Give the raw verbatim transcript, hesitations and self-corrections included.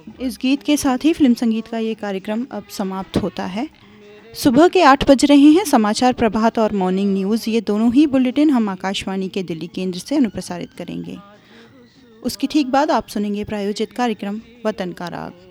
इस गीत के साथ ही फिल्म संगीत का ये कार्यक्रम अब समाप्त होता है। सुबह के आठ बज रहे हैं। समाचार प्रभात और मॉर्निंग न्यूज़ ये दोनों ही बुलेटिन हम आकाशवाणी के दिल्ली केंद्र से अनुप्रसारित करेंगे। उसकी ठीक बाद आप सुनेंगे प्रायोजित कार्यक्रम वतन का राग।